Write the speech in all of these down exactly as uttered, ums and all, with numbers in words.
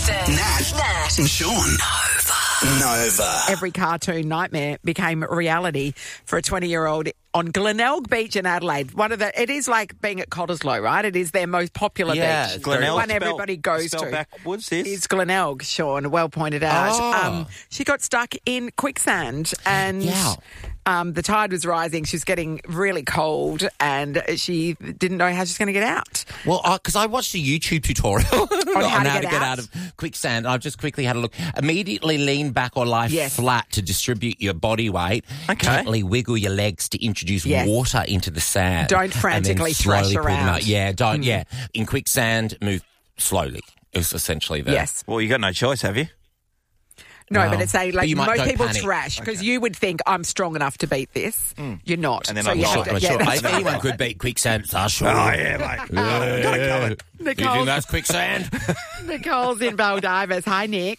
Nathan, Nat, Nat, and Sean. Nova. Nova. Every cartoon nightmare became reality for a twenty-year-old on Glenelg Beach in Adelaide. One of the, it is like being at Cottesloe, right? It is their most popular Yeah, beach. Glenelg. One Spell- everybody goes spell to. backwards, this? Is Glenelg, Sean, well pointed out. Oh. Um, she got stuck in quicksand and Yeah. um, the tide was rising. She was getting really cold and she didn't know how she was going to get out. Well, because I, I watched a YouTube tutorial on, how to how get to get out? out of quicksand. I've just quickly had a look. Immediately lean back or lie Yes. flat to distribute your body weight. Okay. Gently wiggle your legs to introduce Yes. water into the sand. Don't and then frantically slowly thrash pull them around. out. Yeah, don't. Yeah, in quicksand, move slowly. It's essentially the Yes. Well, you got no choice, have you? No, Well, but it's a, but like, you might most don't people panic. trash because you would think I'm strong enough to beat this. You're not. And then so I'm you not. have to, I'm yeah, sure that's if anyone could beat quicksand, it's us. Oh, yeah, mate. Got it covered. You think Nicole, that's quicksand? Nicole's in Baldivis. Hi, Nick.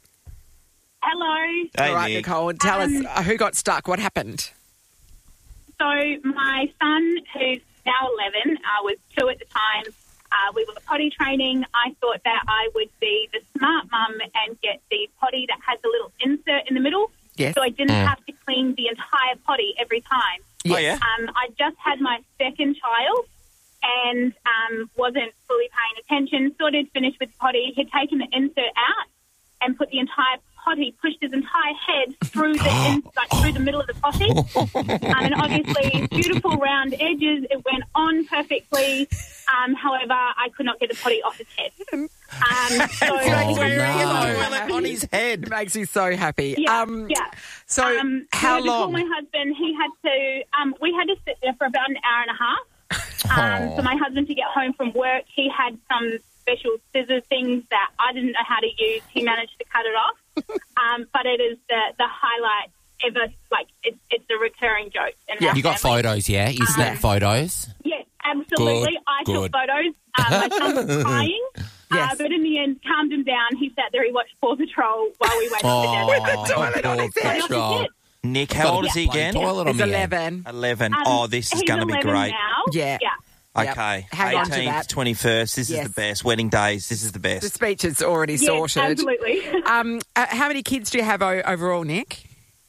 Hello. Hey, All right, Nick. Nicole, tell Um, us uh, who got stuck. What happened? So my son, who's now eleven, uh, was two at the time. Uh, we were potty training. I thought that I would be the smart mum and get the potty that has a little insert in the middle. Yes. So I didn't have to clean the entire potty every time. Oh, yeah? Um, I just had my second child and um, wasn't fully paying attention. Thought he'd finished with the potty. He'd taken the insert out and put the entire potty, pushed his entire head through the in, like through the middle of the potty. um, and obviously, beautiful round edges. It went on perfectly. Um, however, I could not get the potty off his head. Um, so Oh, no. On his head. It makes you so happy. Yeah, um, yeah. So Um, how so before long? my husband, he had to, um, we had to sit there for about an hour and a half. Um, for my husband to get home from work, he had some special scissors things that I didn't know how to use. He managed to cut it off. um, but it is the, the highlight ever, like, it's, it's a recurring joke. In Yeah. our You got family. photos, yeah? You snap photos? Yes, absolutely. Good, I good. took photos. Um, my son was crying. Yes. Uh, but in the end, calmed him down. He sat there, he watched Paw Patrol while we went Oh, to the dad. toilet on his head. Patrol. Nick, how old is he again? Toilet on He's me. eleven. eleven. Um, Oh, this is he's going to be eleven great. Now. Yeah. Yeah. Yep. Okay. Hang on to that. eighteenth, twenty-first, this Yes. is the best. Wedding days, this is the The best. speech is already Yes, sorted. absolutely. Um, uh, how many kids do you have o- overall, Nick?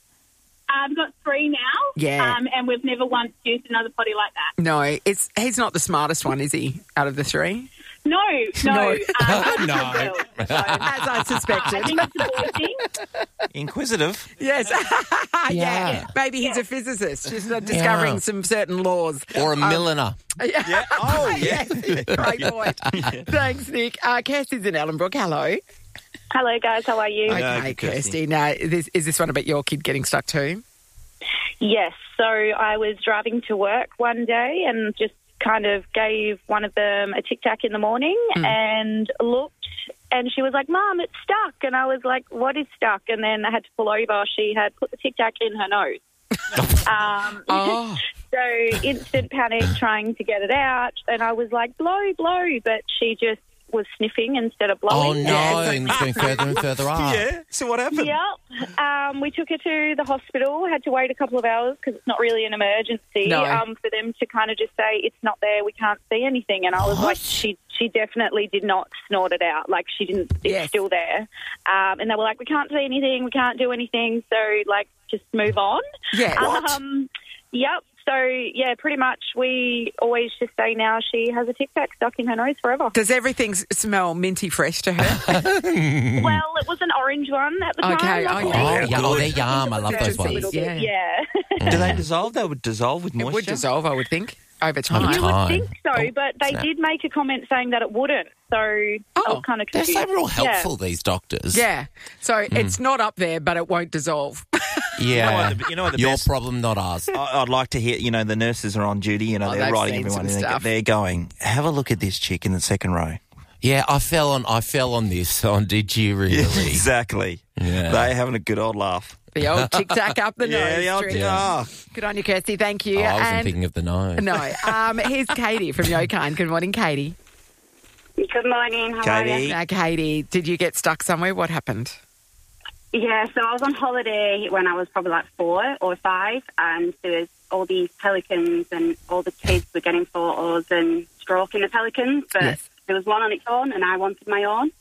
I've got three now. Yeah. Um, and we've never once used another potty like that. No, it's he's not the smartest one, is he? Out of the three, No, no. No. Um, No. girl. So, as I suspected. I think it's a boy thing. Inquisitive. Yes. yeah. Yeah. Maybe he's a physicist, just uh, discovering Yeah. some certain laws. Or a milliner. Yeah. Oh, yeah. Great point. Thanks, Nick. Uh, Kirsty's in Ellenbrook. Hello. Hello, guys. How are you? Yeah, Okay, good, Kirsty. Kirsty. Now, this, is this one about your kid getting stuck too? Yes. So I was driving to work one day and just kind of gave one of them a Tic Tac in the morning and looked, and she was like, "Mum, it's stuck." And I was like, "What is stuck?" And then I had to pull over. She had put the Tic Tac in her nose. um, Oh, So instant panic trying to get it out. And I was like, blow, blow. But she just was sniffing instead of Oh, blowing. no. And it's going further and further up. Yeah. So what happened? Yep. Um, we took her to the hospital, had to wait a couple of hours because it's not really an emergency No. um, for them to kind of just say, it's not there, we can't see anything. And I was What? like, she she definitely did not snort it out. Like, she didn't, it's Yes. still there. Um, and they were like, we can't see anything, we can't do anything. So, like, just move on. yeah. What? Um, yep. So, yeah, pretty much we always just say now she has a Tic Tac stuck in her nose forever. Does everything s- smell minty fresh to her? Well, it was an orange one at the Okay, time. oh, luckily. Oh, Yeah, yeah. Oh, they're yum. I love Yeah, those just a ones. little Yeah. Yeah. Do they dissolve? They would dissolve with It moisture? would dissolve, I would think, over time. Over You would time. think so, Oh, but they snap. did make a comment saying that it wouldn't. So I Oh, was kind of They're confused. so real Yeah. helpful, these doctors. Yeah. So it's not up there, but it won't dissolve. Yeah. You know what the- you know what the Your best- problem, not ours. I- I'd like to hear, you know, the nurses are on duty, you know, Oh, they're they've writing seen everyone some in. stuff. They're going, have a look at this chick in the second row. Yeah, I fell on. I fell on this. On did you really? exactly. Yeah. They're having a good old laugh. The old tic tac up the yeah, nose. the old trick. yeah. Good on you, Kirsty. Thank you. Oh, I wasn't and thinking of the nose. no, um, here's Katie from Yokine. Good morning, Katie. Good morning. How are Katie. you? Now, Katie, did you get stuck somewhere? What happened? Yeah, so I was on holiday when I was probably like four or five, and there was all these pelicans, and all the kids were getting photos and stroking the pelicans, but Yes. there was one on its own, and I wanted my own.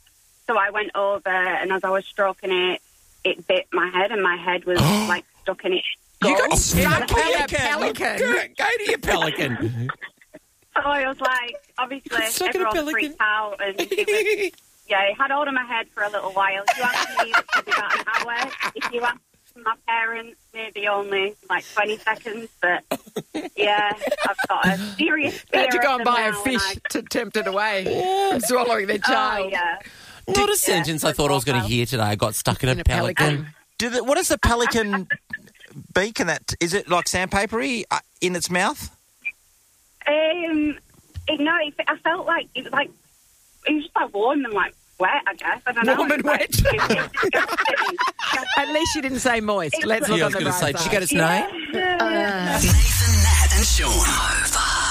So I went over, and as I was stroking it, it bit my head, and my head was like stuck in its skull. You got stuck Stuck in a pelican. pelican. Go, go to your pelican. So I was like, obviously, Stuck in a everyone pelican. freaked out, and it was, yeah, it had hold of my head for a little while. If you asked me, it was about an hour. If you asked my parents, maybe only like twenty seconds. But yeah, I've got a serious fear. Had to go of and them buy a now, fish and to tempt it away from swallowing their I, child. oh, yeah. Not a sentence I thought I was going to hear today. I got stuck in a, In a pelican. pelican. Do the, what is the pelican beak in that? Is it like sandpapery uh, in its mouth? Um, it, no, it, I felt like it was like it was just like warm and like wet. I guess I don't know. Warm and It was, like, wet. it was disgusting. At least you didn't say moist. Let's Yeah, look I on was the going to say, bright did you get side. its name? Yeah. Nathan, Nat, and Sean. Nova.